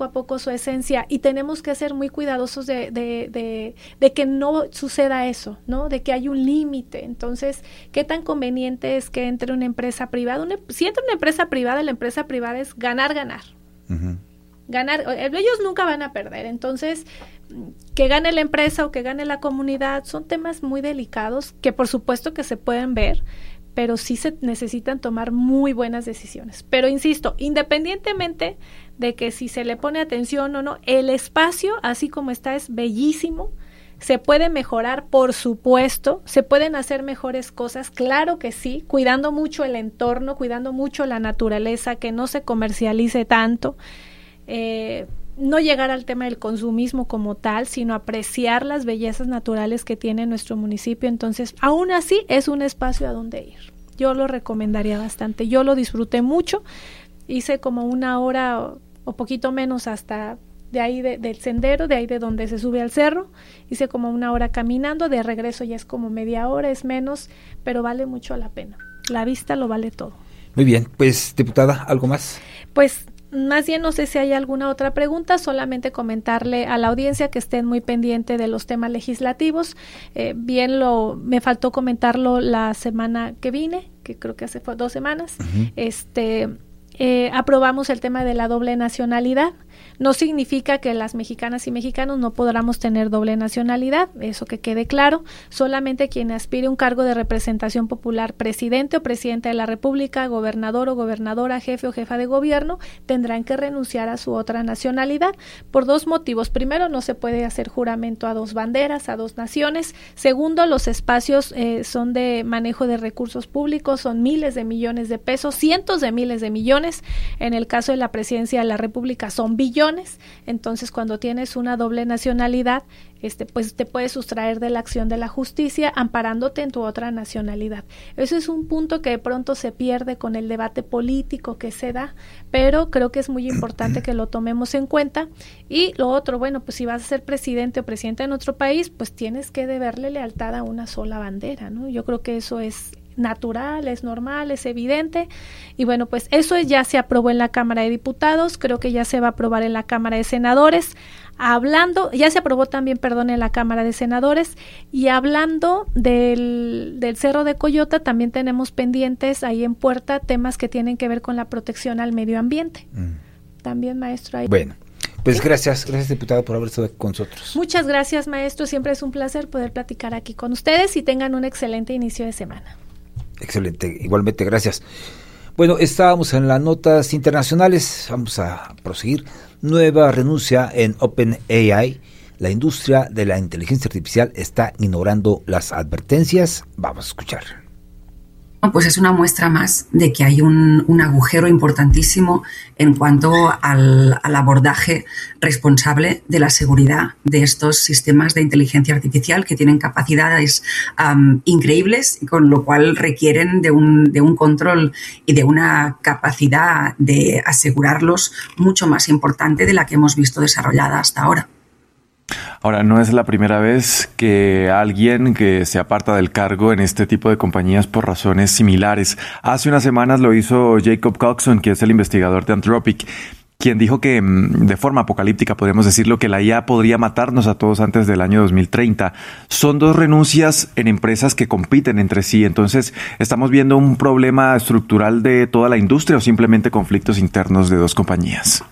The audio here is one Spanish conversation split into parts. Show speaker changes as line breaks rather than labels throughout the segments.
poco a poco su esencia y tenemos que ser muy cuidadosos de que no suceda eso, ¿no? De que hay un límite. Entonces, ¿qué tan conveniente es que entre una empresa privada? Si entra una empresa privada, la empresa privada es ganar. Uh-huh. Ganar, ellos nunca van a perder. Entonces, que gane la empresa o que gane la comunidad son temas muy delicados que por supuesto que se pueden ver, pero sí se necesitan tomar muy buenas decisiones. Pero insisto, independientemente de que si se le pone atención o no, el espacio, así como está, es bellísimo. Se puede mejorar, por supuesto, se pueden hacer mejores cosas, claro que sí, cuidando mucho el entorno, cuidando mucho la naturaleza, que no se comercialice tanto, no llegar al tema del consumismo como tal, sino apreciar las bellezas naturales que tiene nuestro municipio. Entonces, aún así, es un espacio a donde ir. Yo lo recomendaría bastante. Yo lo disfruté mucho. Hice como 1 hora o poquito menos hasta de ahí del sendero, de ahí de donde se sube al cerro. Hice como 1 hora caminando. De regreso ya es como media hora, es menos, pero vale mucho la pena. La vista lo vale todo.
Muy bien. Pues, diputada, ¿algo más?
Pues, más bien no sé si hay alguna otra pregunta, solamente comentarle a la audiencia que estén muy pendiente de los temas legislativos. Me faltó comentarlo la semana que vine, que creo que hace 2 semanas. Uh-huh. Aprobamos el tema de la doble nacionalidad. No significa que las mexicanas y mexicanos no podamos tener doble nacionalidad, eso que quede claro. Solamente quien aspire a un cargo de representación popular, presidente o presidenta de la República, gobernador o gobernadora, jefe o jefa de gobierno, tendrán que renunciar a su otra nacionalidad por 2 motivos. Primero, no se puede hacer juramento a 2 banderas, a 2 naciones. Segundo, los espacios son de manejo de recursos públicos, son miles de millones de pesos, cientos de miles de millones. En el caso de la presidencia de la República son billones. Entonces, cuando tienes una doble nacionalidad, pues te puedes sustraer de la acción de la justicia amparándote en tu otra nacionalidad. Eso es un punto que de pronto se pierde con el debate político que se da, pero creo que es muy importante que lo tomemos en cuenta. Y lo otro, bueno, pues si vas a ser presidente o presidenta en otro país, pues tienes que deberle lealtad a una sola bandera, ¿no? Yo creo que eso es natural, es normal, es evidente. Y bueno, pues eso ya se aprobó en la Cámara de Diputados, creo que ya se va a aprobar en la Cámara de Senadores. Ya se aprobó también, en la Cámara de Senadores. Y hablando del Cerro de Coyota, también tenemos pendientes ahí en puerta temas que tienen que ver con la protección al medio ambiente. También, maestro, ahí.
Bueno. Pues ¿sí? Gracias diputado por haber estado aquí con nosotros.
Muchas gracias, maestro, siempre es un placer poder platicar aquí con ustedes y tengan un excelente inicio de semana.
Excelente, igualmente, gracias. Bueno, estábamos en las notas internacionales, vamos a proseguir. Nueva renuncia en OpenAI. La industria de la inteligencia artificial está ignorando las advertencias. Vamos a escuchar.
Pues es una muestra más de que hay un agujero importantísimo en cuanto al abordaje responsable de la seguridad de estos sistemas de inteligencia artificial que tienen capacidades increíbles y con lo cual requieren de un control y de una capacidad de asegurarlos mucho más importante de la que hemos visto desarrollada hasta ahora.
Ahora, no es la primera vez que alguien que se aparta del cargo en este tipo de compañías por razones similares. Hace unas semanas lo hizo Jacob Coxon, que es el investigador de Anthropic, quien dijo que, de forma apocalíptica, podríamos decirlo, que la IA podría matarnos a todos antes del año 2030. Son 2 renuncias en empresas que compiten entre sí. Entonces, ¿estamos viendo un problema estructural de toda la industria o simplemente conflictos internos de 2 compañías?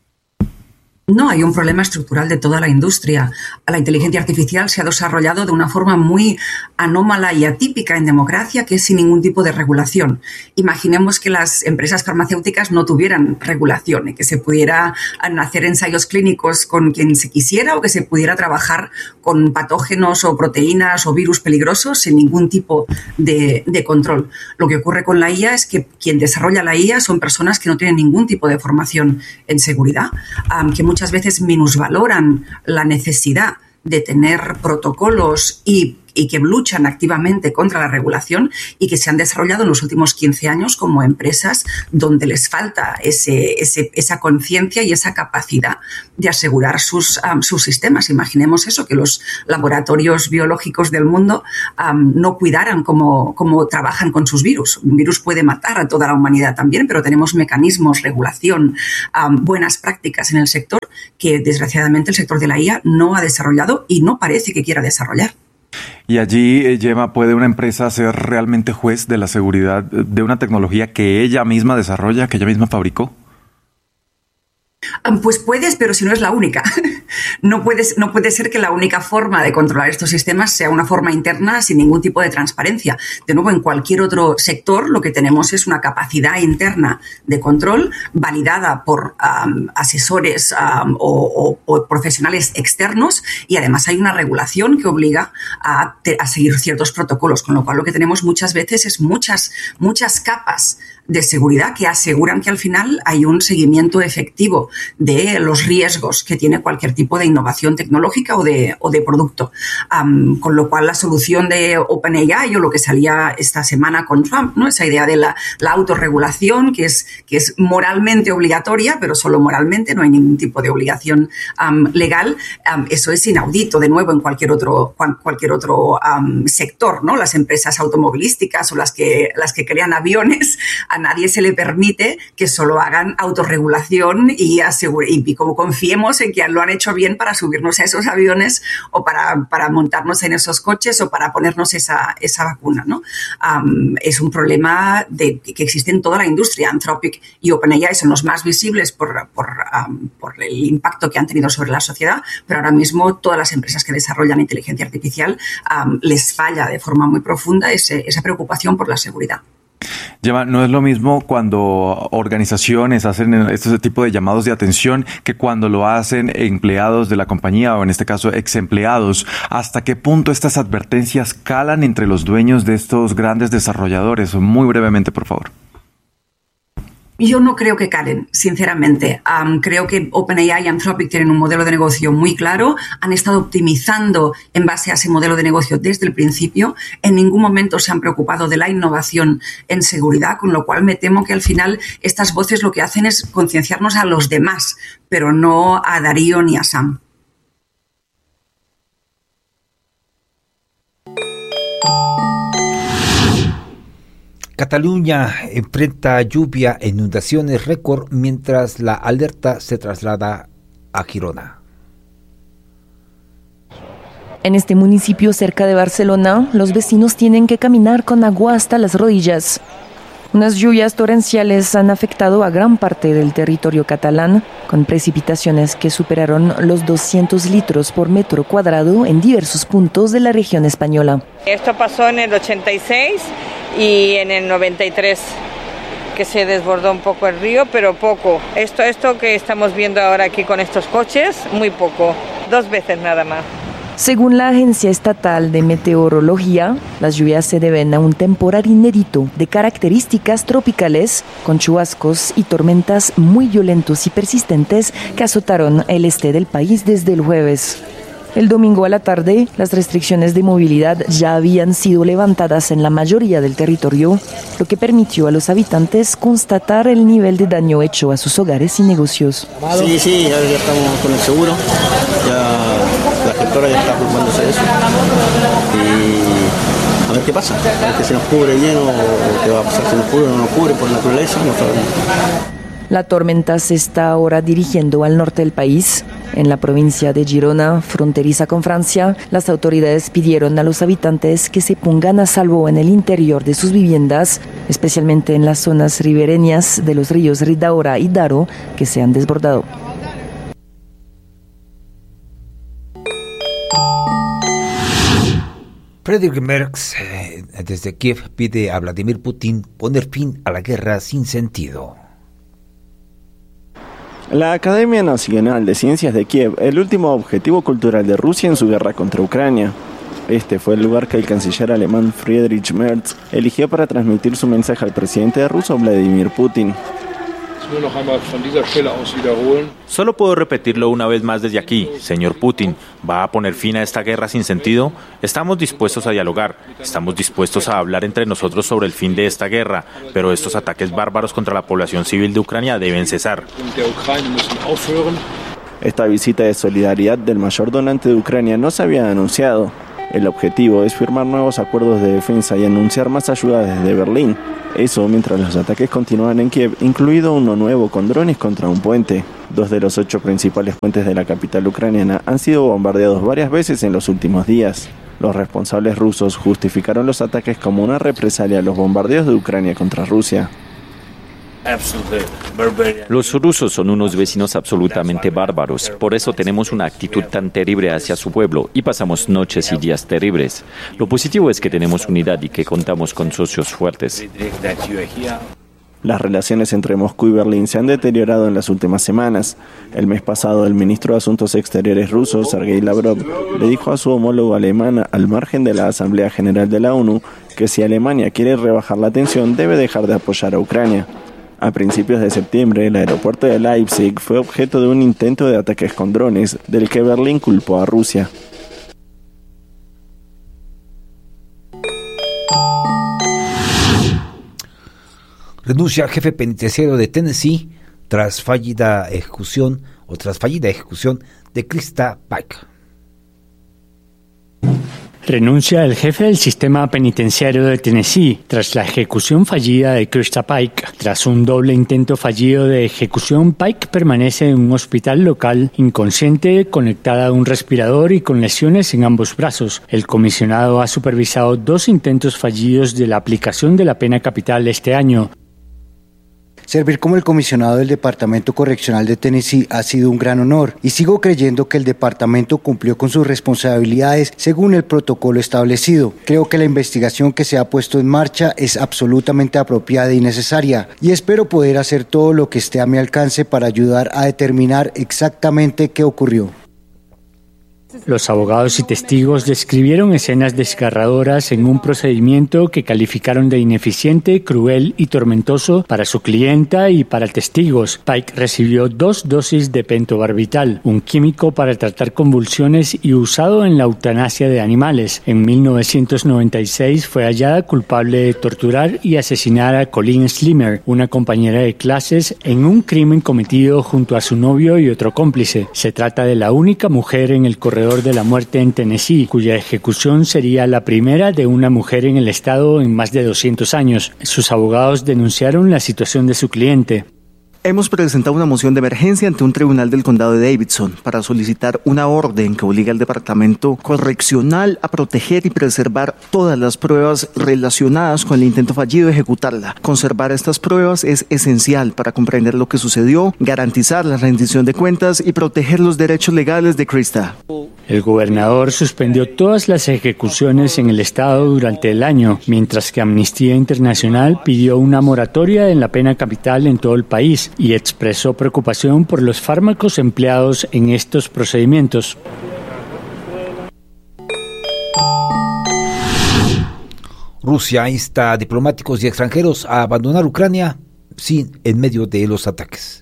No, hay un problema estructural de toda la industria. La inteligencia artificial se ha desarrollado de una forma muy anómala y atípica en democracia, que es sin ningún tipo de regulación. Imaginemos que las empresas farmacéuticas no tuvieran regulación y que se pudiera hacer ensayos clínicos con quien se quisiera o que se pudiera trabajar con patógenos o proteínas o virus peligrosos sin ningún tipo de control. Lo que ocurre con la IA es que quien desarrolla la IA son personas que no tienen ningún tipo de formación en seguridad, que muchas veces minusvaloran la necesidad de tener protocolos y que luchan activamente contra la regulación y que se han desarrollado en los últimos 15 años como empresas donde les falta esa conciencia y esa capacidad de asegurar sus sistemas. Imaginemos eso, que los laboratorios biológicos del mundo no cuidaran cómo trabajan con sus virus. Un virus puede matar a toda la humanidad también, pero tenemos mecanismos, regulación, buenas prácticas en el sector que desgraciadamente el sector de la IA no ha desarrollado y no parece que quiera desarrollar.
Y allí, Gemma, ¿puede una empresa ser realmente juez de la seguridad de una tecnología que ella misma desarrolla, que ella misma fabricó?
Pues puedes, pero si no es la única. No puede ser que la única forma de controlar estos sistemas sea una forma interna sin ningún tipo de transparencia. De nuevo, en cualquier otro sector lo que tenemos es una capacidad interna de control validada por asesores o profesionales externos, y además hay una regulación que obliga a seguir ciertos protocolos, con lo cual lo que tenemos muchas veces es muchas capas de seguridad que aseguran que al final hay un seguimiento efectivo de los riesgos que tiene cualquier tipo de innovación tecnológica o de producto. Con lo cual la solución de OpenAI, o lo que salía esta semana con Trump, ¿no? Esa idea de la autorregulación que es moralmente obligatoria, pero solo moralmente, no hay ningún tipo de obligación legal, eso es inaudito, de nuevo, en cualquier otro sector, ¿no? Las empresas automovilísticas o las que crean aviones, a nadie se le permite que solo hagan autorregulación y como confiemos en que lo han hecho bien para subirnos a esos aviones o para montarnos en esos coches o para ponernos esa vacuna, ¿no? Es un problema que existe en toda la industria. Anthropic y OpenAI son los más visibles por el impacto que han tenido sobre la sociedad, pero ahora mismo todas las empresas que desarrollan inteligencia artificial les falla de forma muy profunda esa preocupación por la seguridad.
Gemma, no es lo mismo cuando organizaciones hacen este tipo de llamados de atención que cuando lo hacen empleados de la compañía, o en este caso ex empleados. ¿Hasta qué punto estas advertencias calan entre los dueños de estos grandes desarrolladores? Muy brevemente, por favor.
Yo no creo que calen, sinceramente. Creo que OpenAI y Anthropic tienen un modelo de negocio muy claro. Han estado optimizando en base a ese modelo de negocio desde el principio. En ningún momento se han preocupado de la innovación en seguridad, con lo cual me temo que al final estas voces lo que hacen es concienciarnos a los demás, pero no a Darío ni a Sam.
Cataluña enfrenta lluvia e inundaciones récord mientras la alerta se traslada a Girona.
En este municipio cerca de Barcelona, los vecinos tienen que caminar con agua hasta las rodillas. Unas lluvias torrenciales han afectado a gran parte del territorio catalán, con precipitaciones que superaron los 200 litros por metro cuadrado en diversos puntos de la región española.
Esto pasó en el 86 y en el 93, que se desbordó un poco el río, pero poco. Esto que estamos viendo ahora aquí con estos coches, muy poco, 2 veces nada más.
Según la Agencia Estatal de Meteorología, las lluvias se deben a un temporal inédito de características tropicales, con chubascos y tormentas muy violentos y persistentes que azotaron el este del país desde el jueves. El domingo a la tarde, las restricciones de movilidad ya habían sido levantadas en la mayoría del territorio, lo que permitió a los habitantes constatar el nivel de daño hecho a sus hogares y negocios.
Sí, ya estamos con el seguro, ya la gestora ya está formándose eso y a ver qué pasa, a ver que se nos cubre lleno o qué va a pasar, si nos cubre o no nos cubre por naturaleza, no sabemos.
La tormenta se está ahora dirigiendo al norte del país. En la provincia de Girona, fronteriza con Francia, las autoridades pidieron a los habitantes que se pongan a salvo en el interior de sus viviendas, especialmente en las zonas ribereñas de los ríos Ridaura y Daro, que se han desbordado.
Friedrich Merz desde Kiev pide a Vladimir Putin poner fin a la guerra sin sentido.
La Academia Nacional de Ciencias de Kiev, el último objetivo cultural de Rusia en su guerra contra Ucrania. Este fue el lugar que el canciller alemán Friedrich Merz eligió para transmitir su mensaje al presidente ruso Vladimir Putin.
Solo puedo repetirlo una vez más desde aquí. Señor Putin, ¿va a poner fin a esta guerra sin sentido? Estamos dispuestos a dialogar, estamos dispuestos a hablar entre nosotros sobre el fin de esta guerra, pero estos ataques bárbaros contra la población civil de Ucrania deben cesar.
Esta visita de solidaridad del mayor donante de Ucrania no se había anunciado. El objetivo es firmar nuevos acuerdos de defensa y anunciar más ayuda desde Berlín. Eso mientras los ataques continúan en Kiev, incluido uno nuevo con drones contra un puente. 2 de los 8 principales puentes de la capital ucraniana han sido bombardeados varias veces en los últimos días. Los responsables rusos justificaron los ataques como una represalia a los bombardeos de Ucrania contra Rusia.
Los rusos son unos vecinos absolutamente bárbaros, por eso tenemos una actitud tan terrible hacia su pueblo y pasamos noches y días terribles. Lo positivo es que tenemos unidad y que contamos con socios fuertes.
Las relaciones entre Moscú y Berlín se han deteriorado en las últimas semanas. El mes pasado, el ministro de Asuntos Exteriores ruso, Sergei Lavrov, le dijo a su homólogo alemán, al margen de la Asamblea General de la ONU, que si Alemania quiere rebajar la tensión, debe dejar de apoyar a Ucrania. A principios de septiembre, el aeropuerto de Leipzig fue objeto de un intento de ataques con drones, del que Berlín culpó a Rusia.
Renuncia al jefe penitenciario de Tennessee tras fallida ejecución de Krista Pike.
Renuncia el jefe del sistema penitenciario de Tennessee tras la ejecución fallida de Krista Pike. Tras un doble intento fallido de ejecución, Pike permanece en un hospital local inconsciente, conectada a un respirador y con lesiones en ambos brazos. El comisionado ha supervisado 2 intentos fallidos de la aplicación de la pena capital este año.
Servir como el comisionado del Departamento Correccional de Tennessee ha sido un gran honor y sigo creyendo que el departamento cumplió con sus responsabilidades según el protocolo establecido. Creo que la investigación que se ha puesto en marcha es absolutamente apropiada y necesaria y espero poder hacer todo lo que esté a mi alcance para ayudar a determinar exactamente qué ocurrió.
Los abogados y testigos describieron escenas desgarradoras en un procedimiento que calificaron de ineficiente, cruel y tormentoso para su clienta y para testigos. Pike recibió 2 dosis de pentobarbital, un químico para tratar convulsiones y usado en la eutanasia de animales. En 1996 fue hallada culpable de torturar y asesinar a Colleen Slimer, una compañera de clases, en un crimen cometido junto a su novio y otro cómplice. Se trata de la única mujer en el corredor de la muerte en Tennessee, cuya ejecución sería la primera de una mujer en el estado en más de 200 años. Sus abogados denunciaron la situación de su cliente.
Hemos presentado una moción de emergencia ante un tribunal del condado de Davidson para solicitar una orden que obliga al Departamento Correccional a proteger y preservar todas las pruebas relacionadas con el intento fallido de ejecutarla. Conservar estas pruebas es esencial para comprender lo que sucedió, garantizar la rendición de cuentas y proteger los derechos legales de Krista.
El gobernador suspendió todas las ejecuciones en el estado durante el año, mientras que Amnistía Internacional pidió una moratoria en la pena capital en todo el país y expresó preocupación por los fármacos empleados en estos procedimientos.
Rusia insta a diplomáticos y extranjeros a abandonar Ucrania en medio de los ataques.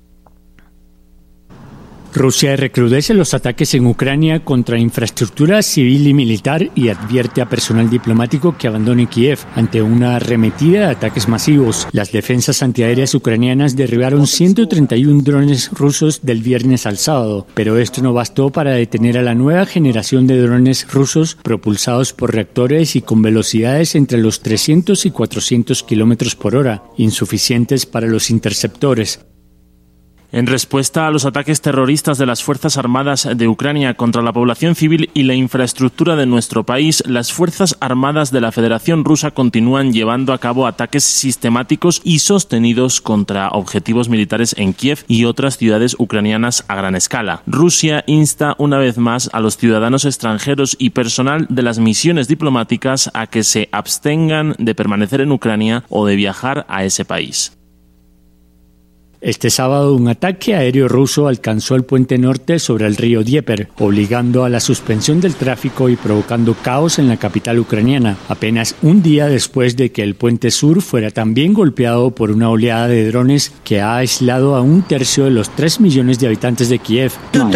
Rusia recrudece los ataques en Ucrania contra infraestructura civil y militar y advierte a personal diplomático que abandone Kiev ante una arremetida de ataques masivos. Las defensas antiaéreas ucranianas derribaron 131 drones rusos del viernes al sábado, pero esto no bastó para detener a la nueva generación de drones rusos propulsados por reactores y con velocidades entre los 300 y 400 kilómetros por hora, insuficientes para los interceptores.
En respuesta a los ataques terroristas de las Fuerzas Armadas de Ucrania contra la población civil y la infraestructura de nuestro país, las Fuerzas Armadas de la Federación Rusa continúan llevando a cabo ataques sistemáticos y sostenidos contra objetivos militares en Kiev y otras ciudades ucranianas a gran escala. Rusia insta una vez más a los ciudadanos extranjeros y personal de las misiones diplomáticas a que se abstengan de permanecer en Ucrania o de viajar a ese país.
Este sábado un ataque aéreo ruso alcanzó el puente norte sobre el río Dnieper, obligando a la suspensión del tráfico y provocando caos en la capital ucraniana, apenas un día después de que el puente sur fuera también golpeado por una oleada de drones que ha aislado a 1/3 de los 3 millones de habitantes de Kiev.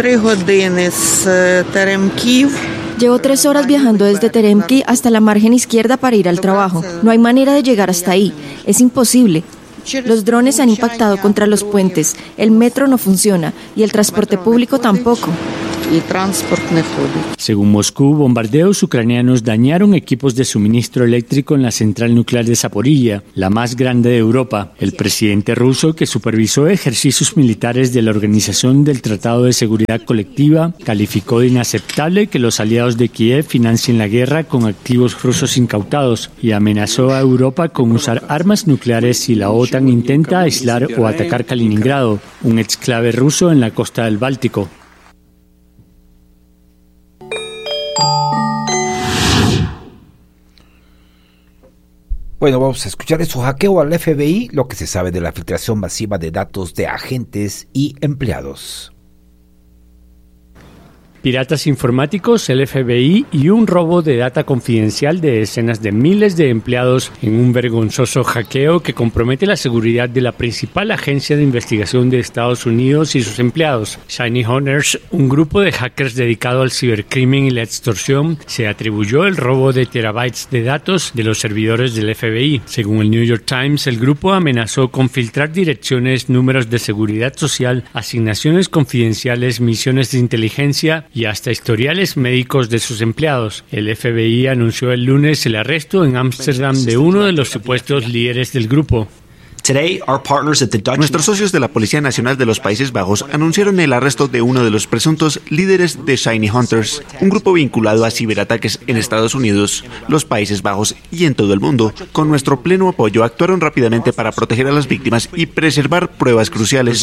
Llevo 3 horas viajando desde Teremki hasta la margen izquierda para ir al trabajo. No hay manera de llegar hasta ahí. Es imposible. Los drones han impactado contra los puentes, el metro no funciona y el transporte público tampoco.
Según Moscú, bombardeos ucranianos dañaron equipos de suministro eléctrico en la central nuclear de Zaporilla, la más grande de Europa. El presidente ruso, que supervisó ejercicios militares de la Organización del Tratado de Seguridad Colectiva, calificó de inaceptable que los aliados de Kiev financien la guerra con activos rusos incautados y amenazó a Europa con usar armas nucleares si la OTAN intenta aislar o atacar Kaliningrado, un exclave ruso en la costa del Báltico.
Bueno, vamos a escuchar eso. Hackeo al FBI, lo que se sabe de la filtración masiva de datos de agentes y empleados.
Piratas informáticos, el FBI y un robo de data confidencial de decenas de miles de empleados en un vergonzoso hackeo que compromete la seguridad de la principal agencia de investigación de Estados Unidos y sus empleados. Shiny Hunters, un grupo de hackers dedicado al cibercrimen y la extorsión, se atribuyó el robo de terabytes de datos de los servidores del FBI. Según el New York Times, el grupo amenazó con filtrar direcciones, números de seguridad social, asignaciones confidenciales, misiones de inteligencia y hasta historiales médicos de sus empleados. El FBI anunció el lunes el arresto en Ámsterdam de uno de los supuestos líderes del grupo.
Nuestros socios de la Policía Nacional de los Países Bajos anunciaron el arresto de uno de los presuntos líderes de Shiny Hunters, un grupo vinculado a ciberataques en Estados Unidos, los Países Bajos y en todo el mundo. Con nuestro pleno apoyo actuaron rápidamente para proteger a las víctimas y preservar pruebas cruciales.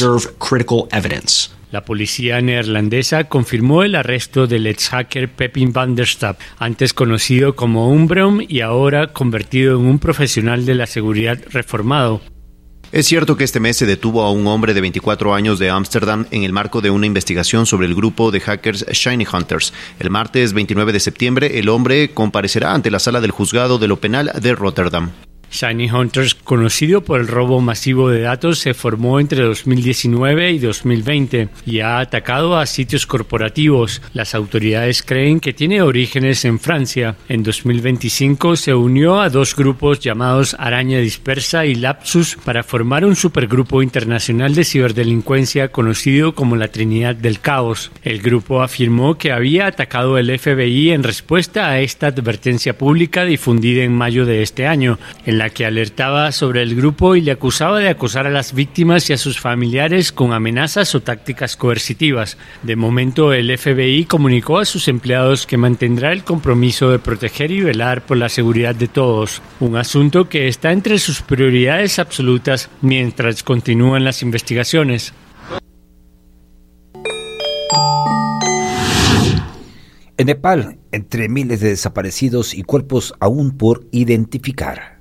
La policía neerlandesa confirmó el arresto del ex hacker Pepin van der Stap, antes conocido como Umbreum y ahora convertido en un profesional de la seguridad reformado.
Es cierto que este mes se detuvo a un hombre de 24 años de Ámsterdam en el marco de una investigación sobre el grupo de hackers Shiny Hunters. El martes 29 de septiembre, el hombre comparecerá ante la sala del juzgado de lo penal de Rotterdam.
Shiny Hunters, conocido por el robo masivo de datos, se formó entre 2019 y 2020 y ha atacado a sitios corporativos. Las autoridades creen que tiene orígenes en Francia. En 2025 se unió a 2 grupos llamados Araña Dispersa y Lapsus para formar un supergrupo internacional de ciberdelincuencia conocido como la Trinidad del Caos. El grupo afirmó que había atacado el FBI en respuesta a esta advertencia pública difundida en mayo de este año, en la que alertaba sobre el grupo y le acusaba de acosar a las víctimas y a sus familiares con amenazas o tácticas coercitivas. De momento, el FBI comunicó a sus empleados que mantendrá el compromiso de proteger y velar por la seguridad de todos, un asunto que está entre sus prioridades absolutas mientras continúan las investigaciones.
En Nepal, entre miles de desaparecidos y cuerpos aún por identificar.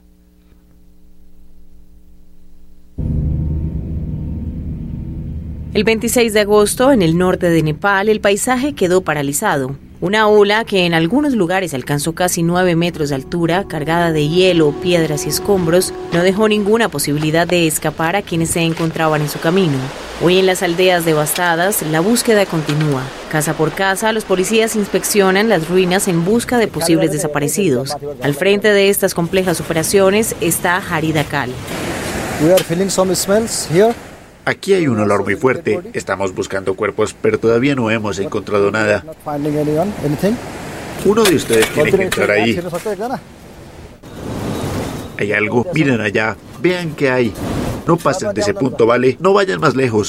El 26 de agosto, en el norte de Nepal, el paisaje quedó paralizado. Una ola que en algunos lugares alcanzó casi 9 metros de altura, cargada de hielo, piedras y escombros, no dejó ninguna posibilidad de escapar a quienes se encontraban en su camino. Hoy en las aldeas devastadas, la búsqueda continúa. Casa por casa, los policías inspeccionan las ruinas en busca de posibles desaparecidos. Al frente de estas complejas operaciones está Harid Akal.
Aquí hay un olor muy fuerte. Estamos buscando cuerpos, pero todavía no hemos encontrado nada. Uno de ustedes tiene que entrar ahí. Hay algo. Miren allá. Vean qué hay. No pasen de ese punto, ¿vale? No vayan más lejos.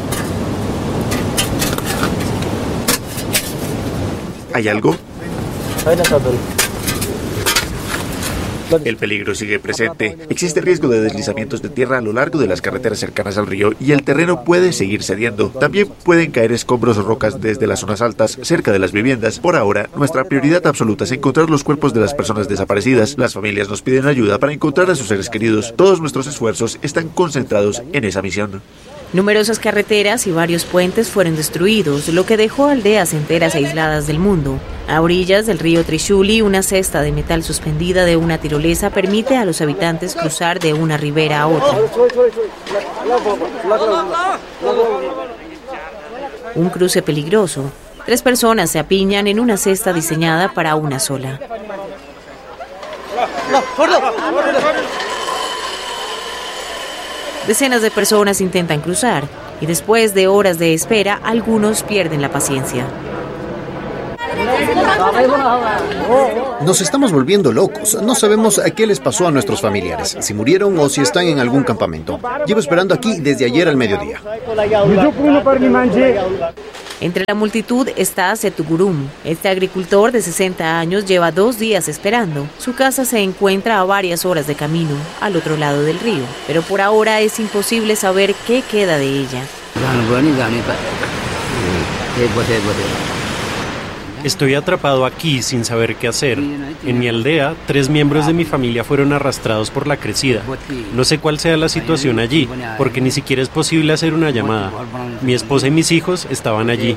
¿Hay algo? El peligro sigue presente. Existe riesgo de deslizamientos de tierra a lo largo de las carreteras cercanas al río y el terreno puede seguir cediendo. También pueden caer escombros o rocas desde las zonas altas, cerca de las viviendas. Por ahora, nuestra prioridad absoluta es encontrar los cuerpos de las personas desaparecidas. Las familias nos piden ayuda para encontrar a sus seres queridos. Todos nuestros esfuerzos están concentrados en esa misión.
Numerosas carreteras y varios puentes fueron destruidos, lo que dejó aldeas enteras aisladas del mundo. A orillas del río Trishuli, una cesta de metal suspendida de una tirolesa permite a los habitantes cruzar de una ribera a otra. Un cruce peligroso. 3 personas se apiñan en una cesta diseñada para una sola. Decenas de personas intentan cruzar y después de horas de espera, algunos pierden la paciencia.
Nos estamos volviendo locos. No sabemos a qué les pasó a nuestros familiares, si murieron o si están en algún campamento. Llevo esperando aquí desde ayer al mediodía.
Entre la multitud está Setugurum. Este agricultor de 60 años lleva 2 días esperando. Su casa se encuentra a varias horas de camino, al otro lado del río. Pero por ahora es imposible saber qué queda de ella.
Estoy atrapado aquí sin saber qué hacer. En mi aldea, 3 miembros de mi familia fueron arrastrados por la crecida. No sé cuál sea la situación allí, porque ni siquiera es posible hacer una llamada. Mi esposa y mis hijos estaban allí.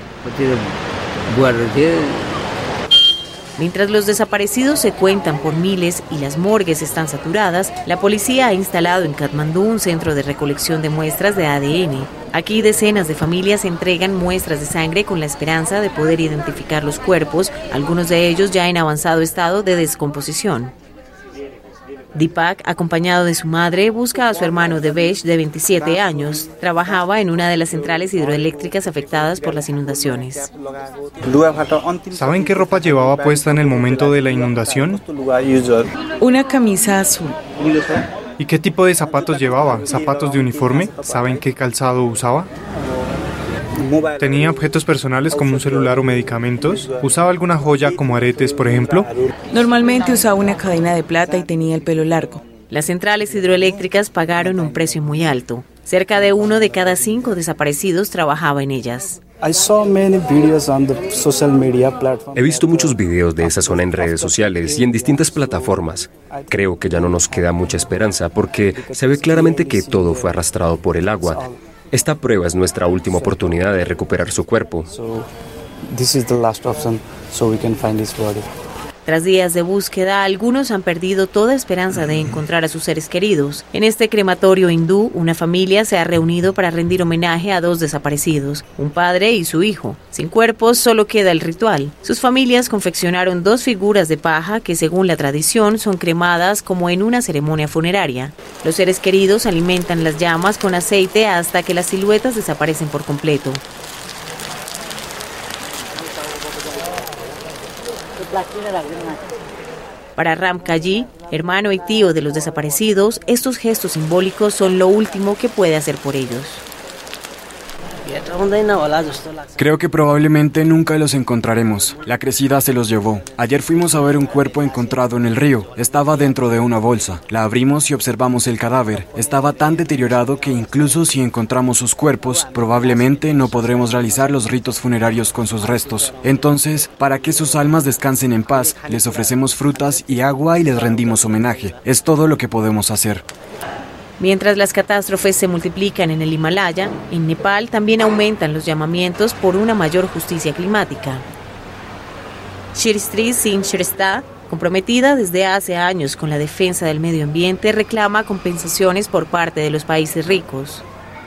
Mientras los desaparecidos se cuentan por miles y las morgues están saturadas, la policía ha instalado en Katmandú un centro de recolección de muestras de ADN. Aquí decenas de familias entregan muestras de sangre con la esperanza de poder identificar los cuerpos, algunos de ellos ya en avanzado estado de descomposición. Deepak, acompañado de su madre, busca a su hermano Devesh, de 27 años. Trabajaba en una de las centrales hidroeléctricas afectadas por las inundaciones.
¿Saben qué ropa llevaba puesta en el momento de la inundación?
Una camisa azul.
¿Y qué tipo de zapatos llevaba? ¿Zapatos de uniforme? ¿Saben qué calzado usaba? ¿Tenía objetos personales como un celular o medicamentos? ¿Usaba alguna joya como aretes, por ejemplo?
Normalmente usaba una cadena de plata y tenía el pelo largo.
Las centrales hidroeléctricas pagaron un precio muy alto. Cerca de 1 de cada 5 desaparecidos trabajaba en ellas.
He visto muchos videos de esa zona en redes sociales y en distintas plataformas. Creo que ya no nos queda mucha esperanza porque se ve claramente que todo fue arrastrado por el agua. Esta prueba es nuestra última oportunidad de recuperar su cuerpo.
Tras días de búsqueda, algunos han perdido toda esperanza de encontrar a sus seres queridos. En este crematorio hindú, una familia se ha reunido para rendir homenaje a 2 desaparecidos, un padre y su hijo. Sin cuerpos, solo queda el ritual. Sus familias confeccionaron 2 figuras de paja que, según la tradición, son cremadas como en una ceremonia funeraria. Los seres queridos alimentan las llamas con aceite hasta que las siluetas desaparecen por completo. Para Ram Kaji, hermano y tío de los desaparecidos, estos gestos simbólicos son lo último que puede hacer por ellos.
Creo que probablemente nunca los encontraremos. La crecida se los llevó. Ayer fuimos a ver un cuerpo encontrado en el río. Estaba dentro de una bolsa. La abrimos y observamos el cadáver. Estaba tan deteriorado que incluso si encontramos sus cuerpos, probablemente no podremos realizar los ritos funerarios con sus restos. Entonces, para que sus almas descansen en paz, les ofrecemos frutas y agua y les rendimos homenaje. Es todo lo que podemos hacer.
Mientras las catástrofes se multiplican en el Himalaya, en Nepal también aumentan los llamamientos por una mayor justicia climática. Shri Singh Shrestha, comprometida desde hace años con la defensa del medio ambiente, reclama compensaciones por parte de los países ricos.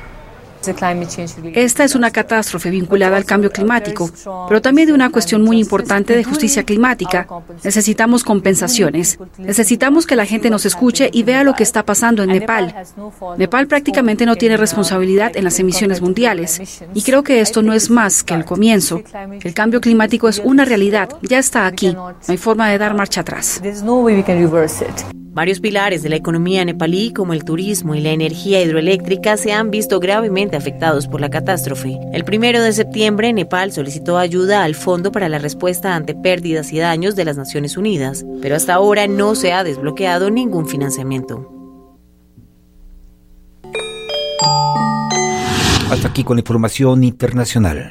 Esta es una catástrofe vinculada al cambio climático, pero también de una cuestión muy importante de justicia climática. Necesitamos compensaciones. Necesitamos que la gente nos escuche y vea lo que está pasando en Nepal. Nepal prácticamente no tiene responsabilidad en las emisiones mundiales. Y creo que esto no es más que el comienzo. El cambio climático es una realidad. Ya está aquí. No hay forma de dar marcha atrás.
Varios pilares de la economía nepalí, como el turismo y la energía hidroeléctrica, se han visto gravemente afectados por la catástrofe. El 1 de septiembre, Nepal solicitó ayuda al Fondo para la Respuesta ante Pérdidas y Daños de las Naciones Unidas, pero hasta ahora no se ha desbloqueado ningún financiamiento.
Hasta aquí con la información internacional.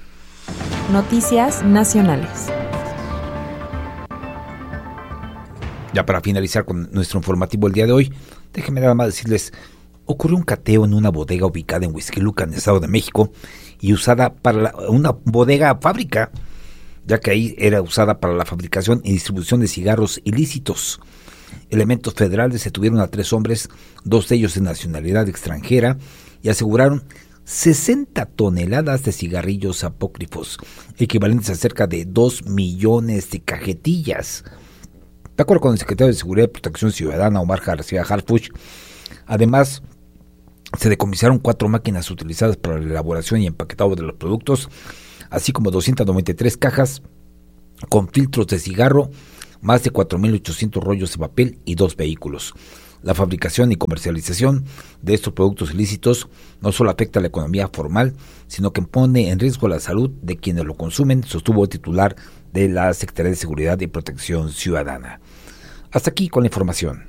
Noticias nacionales.
Ya para finalizar con nuestro informativo el día de hoy, déjenme nada más decirles, ocurrió un cateo en una bodega ubicada en Huixquilucan, en el Estado de México, y usada para una bodega fábrica, ya que ahí era usada para la fabricación y distribución de cigarros ilícitos. Elementos federales detuvieron a 3 hombres, 2 de ellos de nacionalidad extranjera, y aseguraron 60 toneladas de cigarrillos apócrifos, equivalentes a cerca de 2 millones de cajetillas. De acuerdo con el secretario de Seguridad y Protección Ciudadana, Omar García Harfuch, además se decomisaron 4 máquinas utilizadas para la elaboración y empaquetado de los productos, así como 293 cajas con filtros de cigarro, más de 4.800 rollos de papel y 2 vehículos. La fabricación y comercialización de estos productos ilícitos no solo afecta a la economía formal, sino que pone en riesgo la salud de quienes lo consumen, sostuvo el titular de la Secretaría de Seguridad y Protección Ciudadana. Hasta aquí con la información.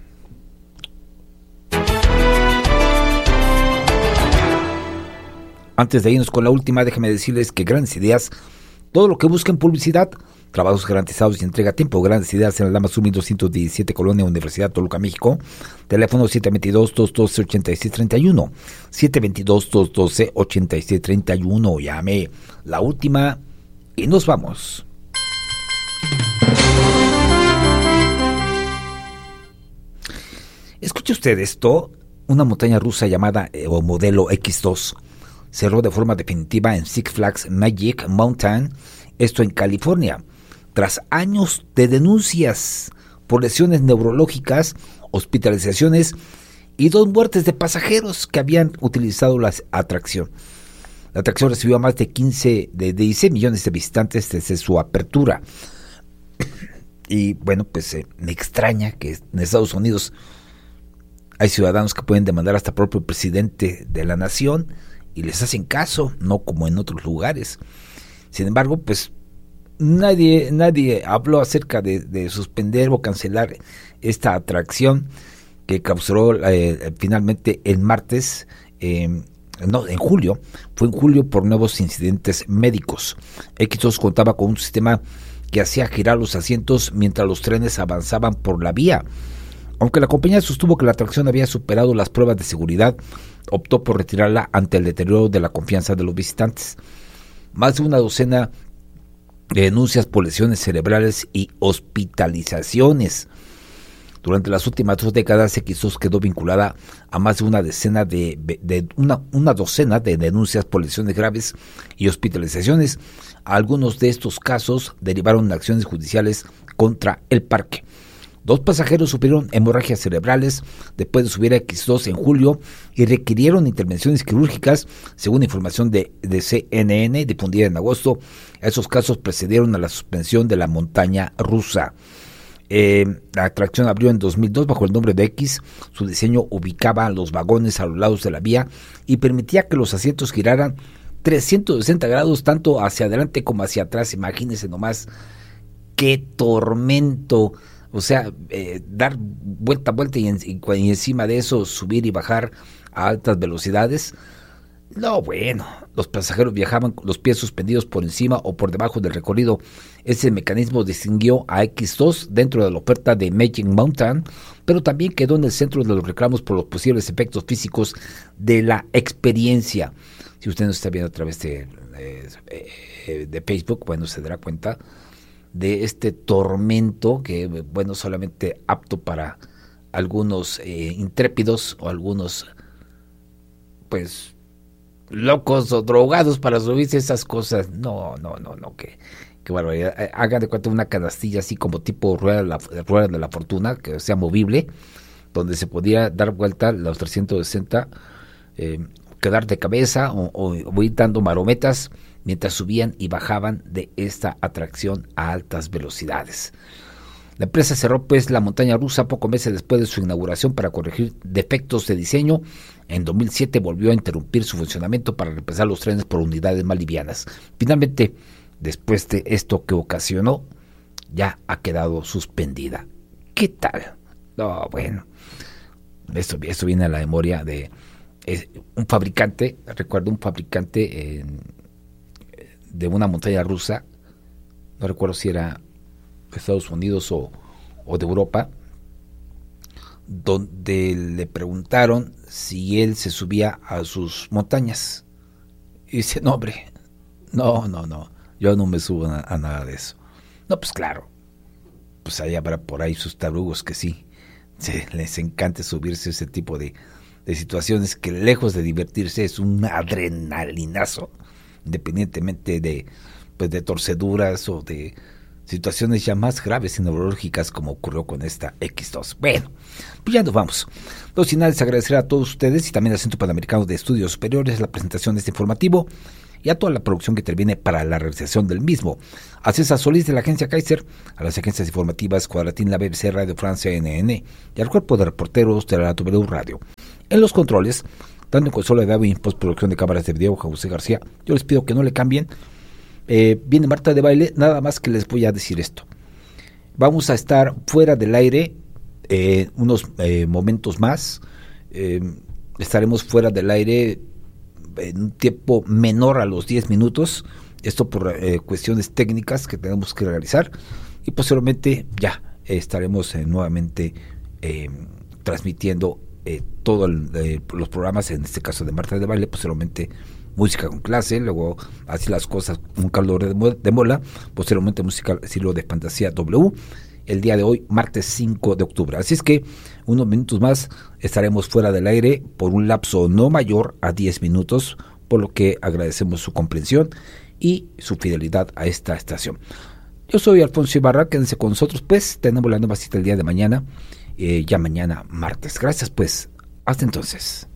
Antes de irnos con la última, déjenme decirles que Grandes Ideas, todo lo que busquen publicidad, trabajos garantizados y entrega a tiempo. Grandes Ideas en el Lama 1217, Colonia Universidad Toluca, México. Teléfono 722-212-8631. 722-212-8631. Llame la última y nos vamos. Escuche usted esto. Una montaña rusa llamada o modelo X2 cerró de forma definitiva en Six Flags Magic Mountain, esto en California, tras años de denuncias por lesiones neurológicas, hospitalizaciones y 2 muertes de pasajeros que habían utilizado la atracción. La atracción recibió a más de 16 millones de visitantes desde su apertura. Y bueno, pues me extraña que en Estados Unidos hay ciudadanos que pueden demandar hasta propio presidente de la nación y les hacen caso, no como en otros lugares. Sin embargo, pues nadie habló acerca de suspender o cancelar esta atracción que causó finalmente el martes, en julio, fue en julio por nuevos incidentes médicos. X2 contaba con un sistema que hacía girar los asientos mientras los trenes avanzaban por la vía. Aunque la compañía sostuvo que la atracción había superado las pruebas de seguridad, optó por retirarla ante el deterioro de la confianza de los visitantes. Más de una docena de denuncias por lesiones cerebrales y hospitalizaciones. Durante las últimas 2 décadas, X2 quedó vinculada a más de una docena de denuncias por lesiones graves y hospitalizaciones. Algunos de estos casos derivaron de acciones judiciales contra el parque. 2 pasajeros sufrieron hemorragias cerebrales después de subir a X2 en julio y requirieron intervenciones quirúrgicas, según información de CNN difundida en agosto. Esos casos precedieron a la suspensión de la montaña rusa. La atracción abrió en 2002 bajo el nombre de X. Su diseño ubicaba los vagones a los lados de la vía y permitía que los asientos giraran 360 grados tanto hacia adelante como hacia atrás. Imagínense nomás qué tormento. O sea, dar vuelta y encima de eso subir y bajar a altas velocidades. No, bueno, los pasajeros viajaban con los pies suspendidos por encima o por debajo del recorrido. Ese mecanismo distinguió a X2 dentro de la oferta de Magic Mountain, pero también quedó en el centro de los reclamos por los posibles efectos físicos de la experiencia. Si usted nos está viendo a través de Facebook, bueno, se dará cuenta de este tormento que, bueno, solamente apto para algunos intrépidos o algunos, pues, locos o drogados para subirse esas cosas. No, qué barbaridad. Hagan de cuenta una canastilla así como tipo rueda de la fortuna, que sea movible, donde se podía dar vuelta los 360, quedar de cabeza o ir dando marometas mientras subían y bajaban de esta atracción a altas velocidades. La empresa cerró pues la montaña rusa pocos meses después de su inauguración para corregir defectos de diseño. En 2007 volvió a interrumpir su funcionamiento para reemplazar los trenes por unidades más livianas. Finalmente, después de esto que ocasionó, ya ha quedado suspendida. ¿Qué tal? No, bueno, esto viene a la memoria de un fabricante, recuerdo un fabricante de una montaña rusa, no recuerdo si era de Estados Unidos o de Europa, donde le preguntaron si él se subía a sus montañas. Y dice, no, hombre, no, yo no me subo a nada de eso. No, pues claro, pues allá habrá por ahí sus tarugos que sí, les encanta subirse a ese tipo de situaciones que lejos de divertirse es un adrenalinazo, independientemente de torceduras o de situaciones ya más graves y neurológicas como ocurrió con esta X2. Bueno, pues ya nos vamos. No sin antes agradecer a todos ustedes y también al Centro Panamericano de Estudios Superiores la presentación de este informativo y a toda la producción que interviene para la realización del mismo. A César Solís de la agencia Kaiser, a las agencias informativas Cuadratín, la BBC, Radio Francia, NN y al cuerpo de reporteros de la W Radio. En los controles, tanto en consola de audio y en postproducción de cámaras de video, José García, yo les pido que no le cambien. Viene Marta de Baile, nada más que les voy a decir esto. Vamos a estar fuera del aire unos momentos más. Estaremos fuera del aire en un tiempo menor a los 10 minutos. Esto por cuestiones técnicas que tenemos que realizar. Y posteriormente ya estaremos nuevamente transmitiendo todos los programas, en este caso de Marta de Baile, posteriormente música con clase, luego así las cosas con Carlos de Mola, posteriormente música estilo de Fantasía W, el día de hoy, martes 5 de octubre. Así es que unos minutos más estaremos fuera del aire por un lapso no mayor a 10 minutos, por lo que agradecemos su comprensión y su fidelidad a esta estación. Yo soy Alfonso Ibarra, quédense con nosotros, pues tenemos la nueva cita el día de mañana, ya mañana martes. Gracias, pues, hasta entonces.